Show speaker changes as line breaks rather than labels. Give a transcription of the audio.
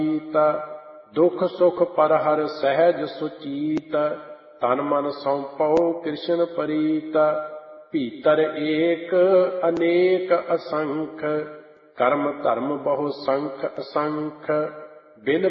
ਦੁਖ ਸੁਖ ਪਰ ਹਰ ਸਹਿਜ ਸੁਚੀਤ। ਤਨ ਮਨ ਸੌਂਪਉ ਕ੍ਰਿਸ਼ਨ ਪ੍ਰੀਤ। ਭੀਤਰ ਏਕ ਅਨੇਕ ਅਸੰਖ। ਕਰਮ ਧਰਮ ਬਹੁ ਸੰਖ ਅਸੰਖ। ਬਿਨ